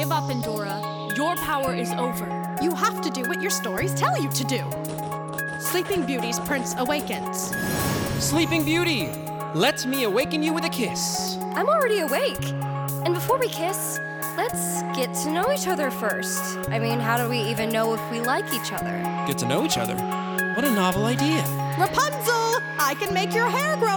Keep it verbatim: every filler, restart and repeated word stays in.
Give up, Endora. Your power is over. You have to do what your stories tell you to do. Sleeping Beauty's prince awakens. Sleeping Beauty, let me awaken you with a kiss. I'm already awake. And before we kiss, let's get to know each other first. I mean, how do we even know if we like each other? Get to know each other? What a novel idea. Rapunzel, I can make your hair grow